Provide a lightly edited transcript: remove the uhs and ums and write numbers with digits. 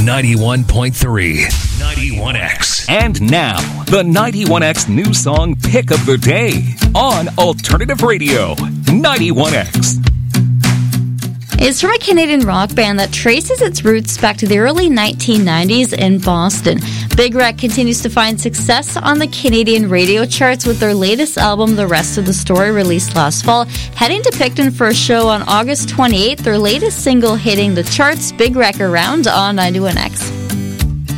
91.3 91X. And now, the 91X new song pick of the day on Alternative Radio 91X. It's from a Canadian rock band that traces its roots back to the early 1990s in Boston. Big Wreck continues to find success on the Canadian radio charts with their latest album, The Rest of the Story, released last fall. Heading to Picton for a show on August 28th, their latest single hitting the charts, Big Wreck Around on 91X.